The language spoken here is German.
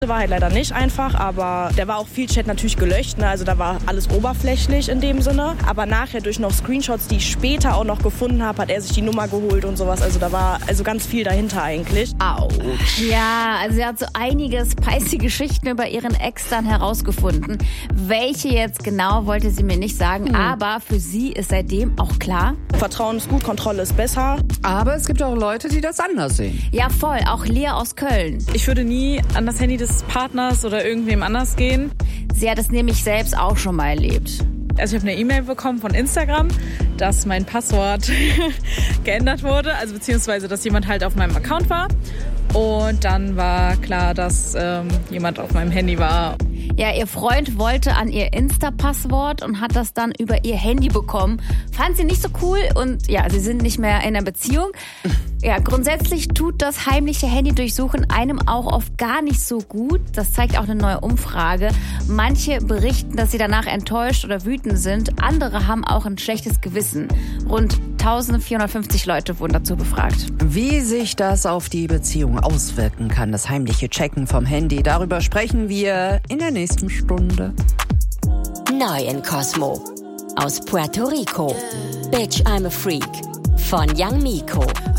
War halt leider nicht einfach, aber der war auch viel Chat natürlich gelöscht, ne? Also da war alles oberflächlich in dem Sinne. Aber nachher durch noch Screenshots, die ich später auch noch gefunden habe, hat er sich die Nummer geholt und sowas. Also da war also ganz viel dahinter eigentlich. Autsch. Ja, also sie hat so einige spicy Geschichten über ihren Ex dann herausgefunden. Welche jetzt genau, wollte sie mir nicht sagen, aber für sie ist seitdem auch klar: Vertrauen ist gut, Kontrolle ist besser. Aber es gibt auch Leute, die das anders sehen. Ja, voll. Auch Lea aus Köln. Ich würde nie an das Handy des Partners oder irgendwem anders gehen. Sie hat es nämlich selbst auch schon mal erlebt. Also ich habe eine E-Mail bekommen von Instagram, dass mein Passwort geändert wurde, also beziehungsweise, dass jemand halt auf meinem Account war. Und dann war klar, dass jemand auf meinem Handy war. Ja, ihr Freund wollte an ihr Insta-Passwort und hat das dann über ihr Handy bekommen. Fand sie nicht so cool und ja, sie sind nicht mehr in einer Beziehung. Ja, grundsätzlich tut das heimliche Handydurchsuchen einem auch oft gar nicht so gut. Das zeigt auch eine neue Umfrage. Manche berichten, dass sie danach enttäuscht oder wütend sind. Andere haben auch ein schlechtes Gewissen. Rund 1450 Leute wurden dazu befragt. Wie sich das auf die Beziehung auswirken kann, das heimliche Checken vom Handy, darüber sprechen wir in der nächsten Stunde. Neu in Cosmo. Aus Puerto Rico. Bitch, I'm a Freak. Von Young Miko.